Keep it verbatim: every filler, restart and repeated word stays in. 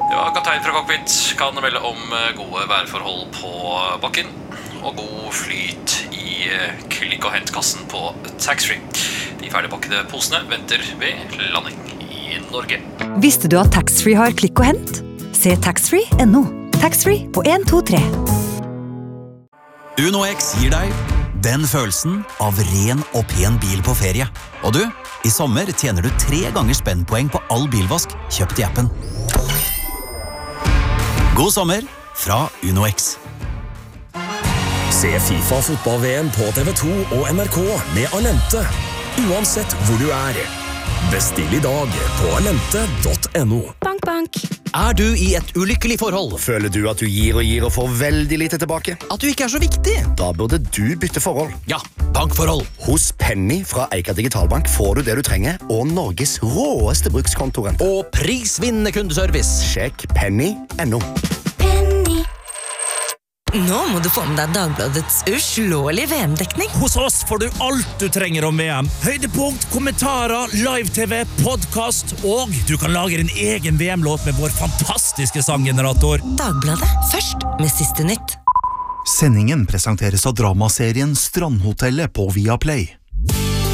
Ja, kaptein fra cockpit kan melde om gode værforhold på bakken og god flyt i klikk- og hentkassen på taxfree. De ferdigpakkede posene venter ved landing i Norge. Visste du at taxfree har klikk og hent? Se taxfree punktum no. Taxfree på en to tre. UnoX gir deg den følelsen av ren og pen bil på ferie. Og du, i sommer tjener du tre ganger spennpoeng på all bilvask kjøpt i appen. God sommer fra UnoX. Se FIFA fotball-V M på T V to og N R K med Alente, uansett hvor du er. Bestill i dag på alente punktum no. Bank, bank. Er du i et ulykkelig forhold? Føler du at du gir og gir og får veldig lite tilbake? At du ikke er så viktig? Da burde du bytte forhold. Ja, bankforhold. Hos Penny fra Eika Digitalbank får du det du trenger, og Norges råeste brukskontoren. Og prisvinnende kundeservice. Sjekk penny punktum no. Nå må du få med deg Dagbladets uslåelige V M-dekning. Hos oss får du alt du trenger om V M. Høydepunkt, kommentarer, live-tv, podcast, og du kan lage din egen V M-låt med vår fantastiske sanggenerator. Dagbladet, først med siste nytt. Sendingen presenteres av dramaserien Strandhotellet på Viaplay.